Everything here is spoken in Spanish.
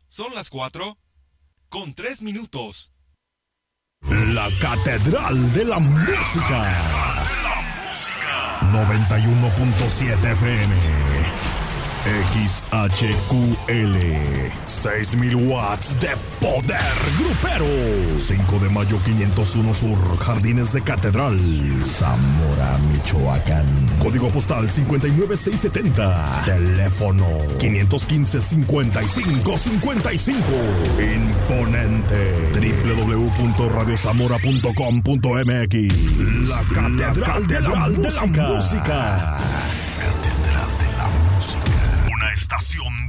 Son las 4:03. La Catedral de la Música. 91.7 FM. XHQL. 6,000 watts de poder grupero. 5 de mayo 501 Sur, Jardines de Catedral, Zamora, Michoacán. Código postal 59670. Teléfono 515-5555. Imponente. www.radiozamora.com.mx. La Catedral de la Música. Catedral de la Música. Una estación